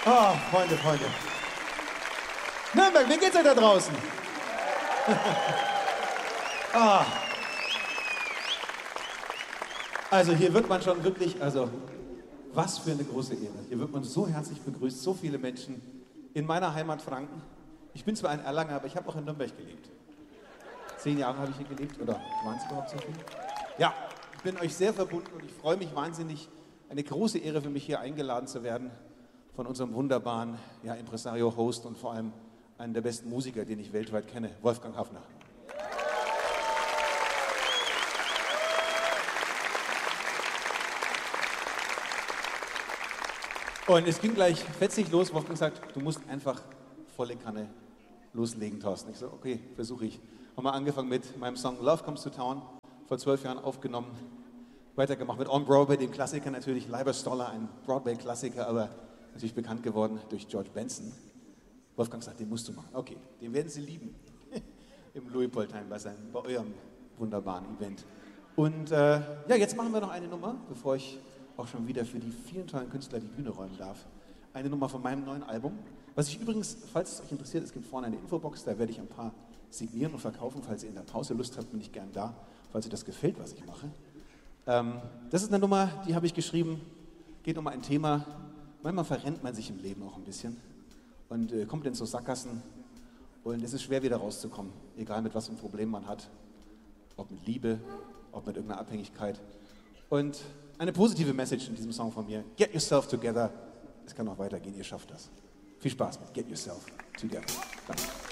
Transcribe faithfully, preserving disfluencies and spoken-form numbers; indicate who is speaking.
Speaker 1: Oh, Freunde, Freunde. Nürnberg, wie geht's euch da draußen? Ah. Also hier wird man schon wirklich, also was für eine große Ehre. Hier wird man so herzlich begrüßt, so viele Menschen in meiner Heimat Franken. Ich bin zwar ein Erlanger, aber ich habe auch in Nürnberg gelebt. Zehn Jahre habe ich hier gelebt, oder waren es überhaupt so viel? Ja, ich bin euch sehr verbunden und ich freue mich wahnsinnig. Eine große Ehre für mich, hier eingeladen zu werden von unserem wunderbaren ja, Impresario, Host und vor allem einen der besten Musiker, den ich weltweit kenne, Wolfgang Haffner. Und es ging gleich fetzig los. Wolfgang sagt, du musst einfach volle Kanne loslegen, Thorsten. Ich so, okay, versuche ich. Haben wir angefangen mit meinem Song Love Comes to Town, vor zwölf Jahren aufgenommen. Weitergemacht mit On Broadway, dem Klassiker natürlich, Leiber Stoller, ein Broadway-Klassiker, aber natürlich bekannt geworden durch George Benson. Wolfgang sagt, den musst du machen. Okay, den werden Sie lieben. Im Luitpoldheim bei, seinem, bei eurem wunderbaren Event. Und äh, ja, jetzt machen wir noch eine Nummer, bevor ich auch schon wieder für die vielen tollen Künstler die Bühne räumen darf. Eine Nummer von meinem neuen Album. Was ich übrigens, falls es euch interessiert, es gibt vorne eine Infobox, da werde ich ein paar signieren und verkaufen. Falls ihr in der Pause Lust habt, bin ich gern da. Falls euch das gefällt, was ich mache. Ähm, das ist eine Nummer, die habe ich geschrieben, geht um ein Thema. Manchmal verrennt man sich im Leben auch ein bisschen und äh, kommt in so Sackgassen und es ist schwer wieder rauszukommen, egal mit was für ein Problem man hat, ob mit Liebe, ob mit irgendeiner Abhängigkeit. Und eine positive Message in diesem Song von mir, Get Yourself Together. Es kann noch weitergehen, ihr schafft das. Viel Spaß mit Get Yourself Together. Danke.